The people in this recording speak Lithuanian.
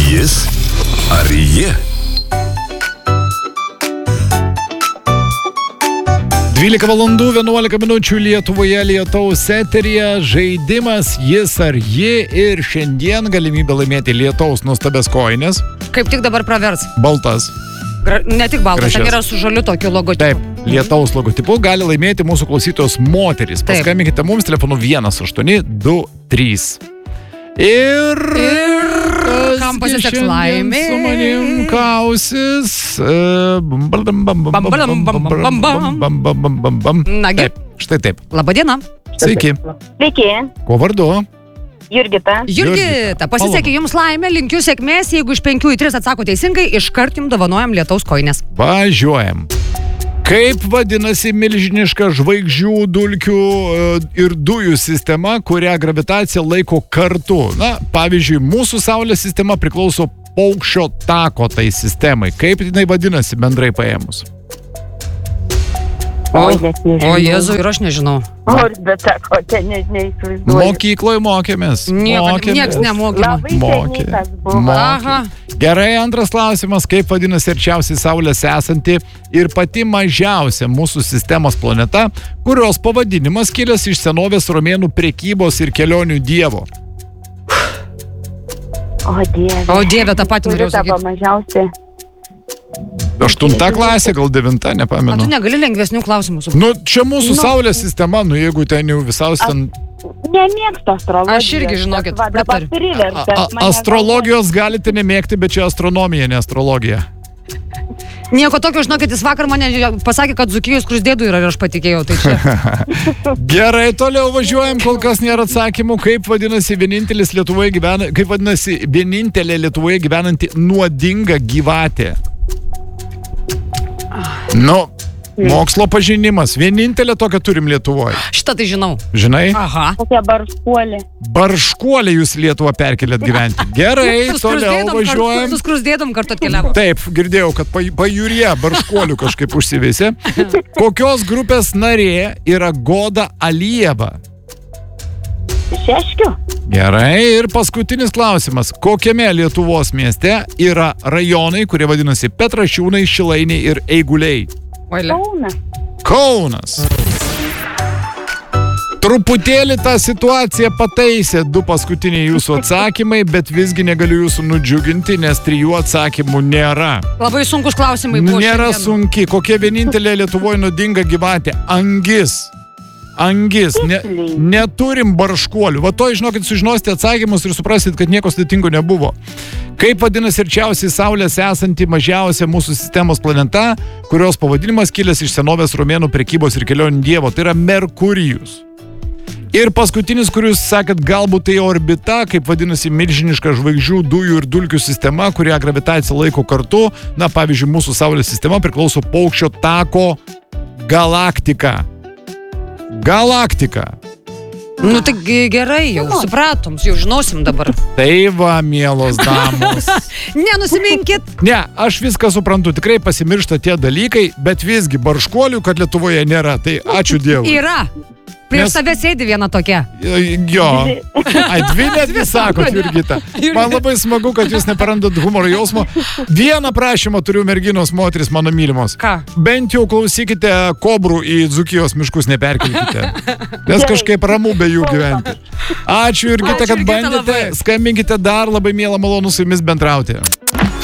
Jis ar ji? 12 valandų 11 minučių Lietuvoje lietaus eteryje žaidimas Jis ar ji ir šiandien galimybė laimėti lietaus nuostabias kojines. Kaip tik dabar pravers. Baltas. Ne tik baltas, ten Gražias. yra su žaliu tokiu logotipu. Taip, lietaus logotipu gali laimėti mūsų klausytojos moterys. Taip. Paskambinkite mums telefonu 1823. Ir kam pasiseks laimė? Su manim kausis. Nagi. Taip, štai taip. Labadiena. Sveiki. Sveiki, Kuo vardu? Jurgita. Jurgita, pasisekė jums laimė, linkiu sėkmės. Jeigu iš 5 į 3 atsako teisingai, iškart jums dovanojam lietaus kojines. Važiuojam. Kaip vadinasi milžiniška žvaigždžių, dulkių ir dujų sistema, kurią gravitacija laiko kartu? Na, pavyzdžiui, mūsų Saulės sistema priklauso paukščio tako tai sistemai. Kaip jinai vadinasi bendrai paėmus? O net nežinau. Jėzau, ir aš nežinau. Bet sako, neįsivaizduoju. Mokykloje mokėmės. Nieks nemokė. Labai Mokė. seniai tas buvo. Aha. Gerai, antras klausimas. Kaip vadinasi arčiausiai Saulės esanti ir pati mažiausia mūsų sistemos planeta, kurios pavadinimas kilęs iš senovės romėnų prekybos ir kelionių dievo? O Dieve, tą patį norėjau tavo sakyti. mažiausia. 8 klasė, gal 9, O nepamenu. tu negali lengvesnių klausimų su... Nu, čia mūsų Saulės sistema, nu jeigu ten jau visaus ten... Nemėgstu astrologijos. Aš irgi, žinokit, bet va, dabar pritariu. privertė mane Astrologijos galite nemėgti, bet čia astronomija, ne astrologija. Nieko tokio, žinokit, jis vakar mane pasakė, kad Dzūkijos Skruzdėdų yra ir aš patikėjau. Tai čia. Gerai, toliau važiuojam, kol kas nėra atsakymų, kaip vadinasi vienintelė Lietuvoje gyvenanti nuodinga gyvatė. Nu, mokslo pažinimas. Vienintelė tokia turim Lietuvoje. Šitą tai žinau. Žinai? Aha. Kokia barškuolė. Barškuolė jūs Lietuvą perkelėt gyventi. Gerai, toliau važiuojam. Su Skruzdėdom kartu atkeliavo. Taip, girdėjau, kad pajūryje barškuolių kažkaip užsivėsė. Kokios grupės narė yra Goda Alijeva? Šeškių. Gerai, ir paskutinis klausimas. Kokiame Lietuvos mieste yra rajonai, kurie vadinasi Petrašiūnai, Šilainiai ir Eiguliai? Oile. Kaunas. Kaunas. Truputėlį tą situaciją pataisė 2 paskutiniai jūsų atsakymai, bet visgi negaliu jūsų nudžiuginti, nes 3 atsakymų nėra. Labai sunkus klausimai buvo Nėra šiandien. sunki. Kokia vienintelė Lietuvoje nuodinga gyvatė? Angis. Angis. Neturim barškuolių. Va to, žinokit, sužinosite atsakymus ir suprasit, kad nieko sudėtingo nebuvo. Kaip vadinasi arčiausiai Saulės esanti mažiausia mūsų sistemos planeta, kurios pavadinimas kilęs iš senovės romėnų prekybos ir kelionių dievo? Tai yra Merkurijus. Ir paskutinis, kur jūs sakėt, galbūt tai orbita, kaip vadinasi milžiniška žvaigždžių, dujų ir dulkių sistema, kurią gravitacija laiko kartu. Na, pavyzdžiui, mūsų Saulės sistema priklauso paukščio tako galaktika. Galaktika. Nu tai gerai, jau supratom, jau žinosim dabar. Tai va, mielos damos. Nenusiminkit. Ne, aš viską suprantu, tikrai pasimiršta tie dalykai, bet visgi barškuolių, kad Lietuvoje nėra. Tai ačiū Dievui. Yra. Prieš tave sėdi viena tokia. Jo. Ai, 2 netgi sakot, Jurgita. Man labai smagu, kad jūs neparandat humoro jausmo. Vieną prašymą turiu merginos moteris, mano mylimos. Ką? Bent jau klausykite kobrų į Dzūkijos miškus, neperkelkite. Nes kažkaip ramu be jų gyventi. Ačiū, Jurgita, Ačiū, kad Jurgita, bandėte. labai. Skambinkite dar, labai miela, malonu su jumis bendrauti.